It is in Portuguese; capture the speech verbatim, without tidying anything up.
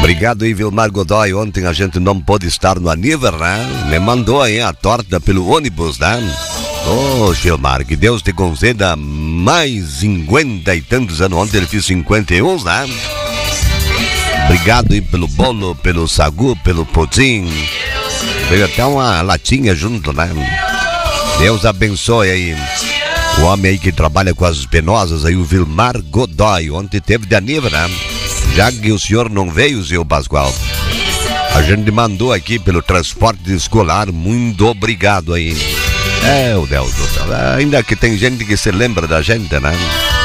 Obrigado aí, Vilmar Godoy. Ontem a gente não pôde estar no aniversário, né? Me mandou aí a torta pelo ônibus, né? Ô, oh, Vilmar, que Deus te conceda mais cinquenta e tantos anos. Ontem ele fez cinquenta e um, né? Obrigado aí pelo bolo, pelo sagu, pelo pudim. Veio até uma latinha junto, né? Deus abençoe aí o homem aí que trabalha com as penosas aí, o Vilmar Godoy. Ontem teve de aniversário, né? Já que o senhor não veio, seu Pascoal, a gente mandou aqui pelo transporte escolar. Muito obrigado aí. É, o Deus do céu. Ainda que tem gente que se lembra da gente, né?